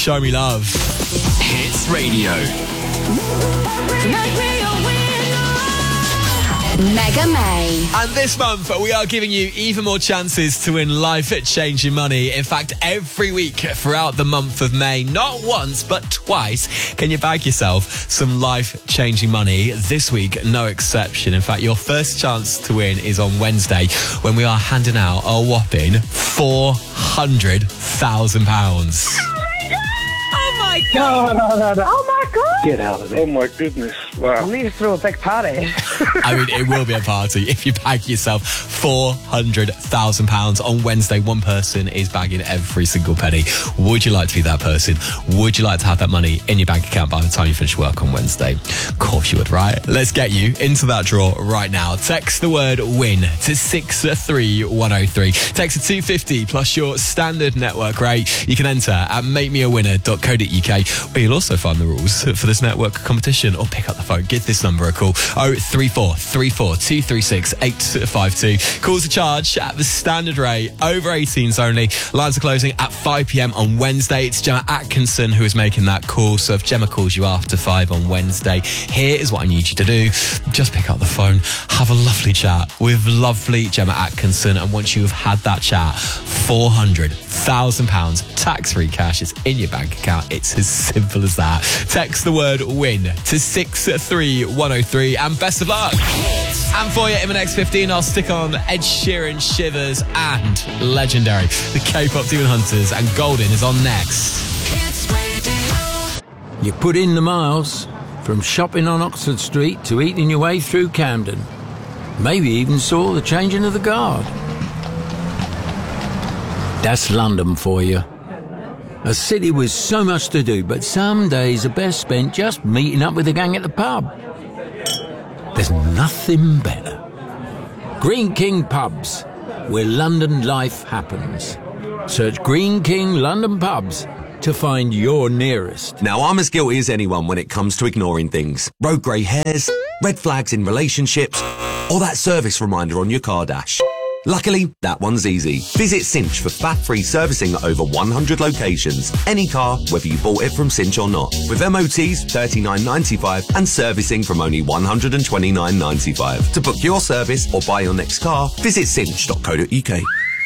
Show Me Love. Hits Radio. Mega May. And this month, we are giving you even more chances to win life-changing money. In fact, every week throughout the month of May, not once, but twice, can you bag yourself some life-changing money. This week, no exception. In fact, your first chance to win is on Wednesday, when we are handing out a whopping £400,000. Oh my God! No. Oh my God! Get out of there. Oh my goodness, wow. We need to throw a big party. I mean, it will be a party if you bag yourself £400,000 on Wednesday. One person is bagging every single penny. Would you like to be that person? Would you like to have that money in your bank account by the time you finish work on Wednesday? Of course you would, right? Let's get you into that draw right now. Text the word WIN to 63103. Text to 250 plus your standard network rate. You can enter at makemeawinner.co.uk, where you'll also find the rules for this network competition, or pick up the phone, give this number a call, 03434 236 852. Calls are charged at the standard rate, over 18s only. Lines are closing at 5 p.m. on Wednesday. It's Gemma Atkinson who is making that call, so if Gemma calls you after 5 on Wednesday, here is what I need you to do. Just pick up the phone, have a lovely chat with lovely Gemma Atkinson, and once you have had that chat, £400,000 tax-free cash is in your bank account. It's as simple as that. Text the word WIN to 63103, and best of luck. And for you in the next 15, I'll stick on Ed Sheeran, Shivers, and legendary the K-pop Demon Hunters, and Golden is on next. You put in the miles, from shopping on Oxford Street to eating your way through Camden. Maybe even saw the changing of the guard. That's London for you. A city with so much to do, but some days are best spent just meeting up with the gang at the pub. There's nothing better. Green King Pubs, where London life happens. Search Green King London Pubs to find your nearest. Now, I'm as guilty as anyone when it comes to ignoring things. Road grey hairs, red flags in relationships, or that service reminder on your car dash. Luckily, that one's easy. Visit Cinch for fat-free servicing at over 100 locations. Any car, whether you bought it from Cinch or not. With MOTs $39.95 and servicing from only $129.95. To book your service or buy your next car, visit cinch.co.uk.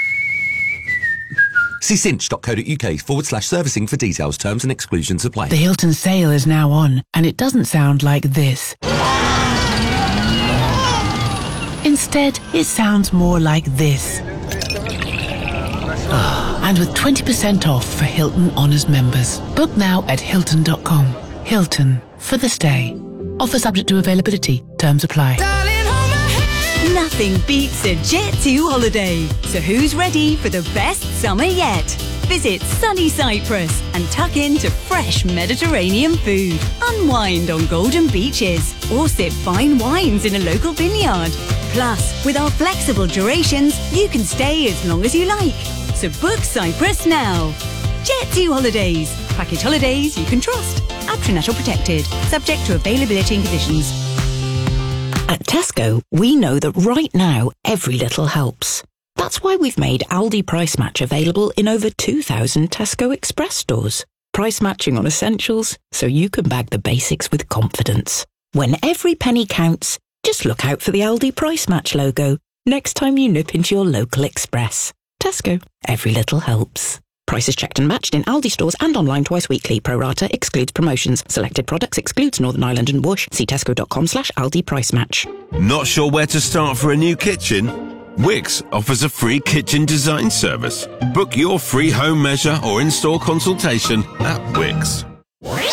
See cinch.co.uk/servicing for details, terms and exclusions apply. The Hilton sale is now on, and it doesn't sound like this. Instead, it sounds more like this. And with 20% off for Hilton Honors members. Book now at Hilton.com. Hilton, for the stay. Offer subject to availability. Terms apply. Nothing beats a Jet2 holiday. So who's ready for the best summer yet? Visit sunny Cyprus and tuck into fresh Mediterranean food. Unwind on golden beaches or sip fine wines in a local vineyard. Plus, with our flexible durations, you can stay as long as you like. So book Cyprus now. Jet2 Holidays. Package holidays you can trust. Abtrinatal protected. Subject to availability and conditions. At Tesco, we know that right now, every little helps. That's why we've made Aldi Price Match available in over 2,000 Tesco Express stores. Price matching on essentials, so you can bag the basics with confidence. When every penny counts, just look out for the Aldi Price Match logo next time you nip into your local Express. Tesco, every little helps. Prices checked and matched in Aldi stores and online twice weekly. Pro rata excludes promotions. Selected products excludes Northern Ireland and Whoosh. See tesco.com/Aldi Price Match. Not sure where to start for a new kitchen? Wix offers a free kitchen design service. Book your free home measure or in-store consultation at Wix.